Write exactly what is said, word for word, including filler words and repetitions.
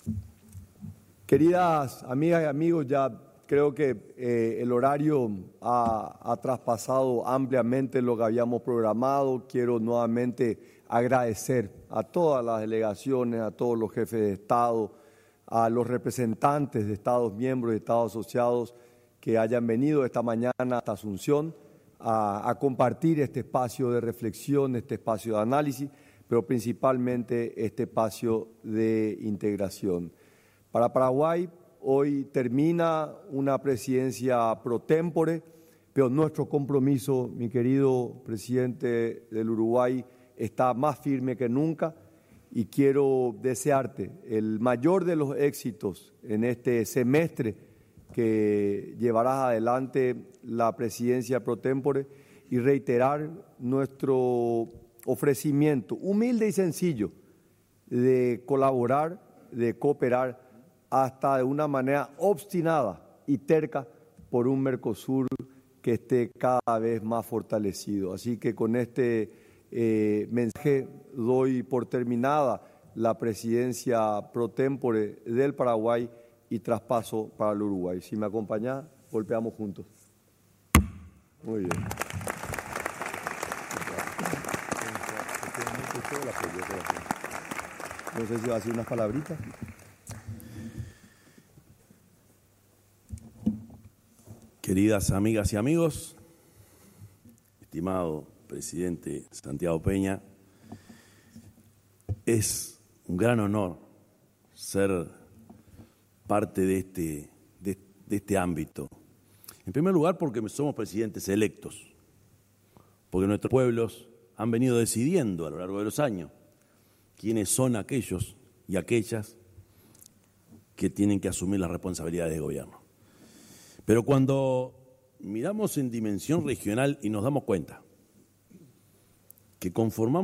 Queridas amigas y amigos, ya creo que eh, el horario ha, ha traspasado ampliamente lo que habíamos programado. Quiero nuevamente agradecer a todas las delegaciones, a todos los jefes de Estado, a los representantes de Estados miembros y Estados asociados que hayan venido esta mañana hasta Asunción a, a compartir este espacio de reflexión, este espacio de análisis, pero principalmente este espacio de integración. Para Paraguay, hoy termina una presidencia pro tempore, pero nuestro compromiso, mi querido presidente del Uruguay, está más firme que nunca y quiero desearte el mayor de los éxitos en este semestre que llevarás adelante la presidencia pro tempore y reiterar nuestro ofrecimiento humilde y sencillo de colaborar, de cooperar hasta de una manera obstinada y terca por un Mercosur que esté cada vez más fortalecido. Así que con este eh, mensaje doy por terminada la presidencia pro tempore del Paraguay y traspaso para el Uruguay. Si me acompañás, golpeamos juntos. Muy bien. No sé si va a decir unas palabritas. Queridas amigas y amigos, estimado presidente Santiago Peña, es un gran honor ser parte de este, de, de este ámbito. En primer lugar, porque somos presidentes electos, porque nuestros pueblos han venido decidiendo a lo largo de los años quiénes son aquellos y aquellas que tienen que asumir las responsabilidades de gobierno. Pero cuando miramos en dimensión regional y nos damos cuenta que conformamos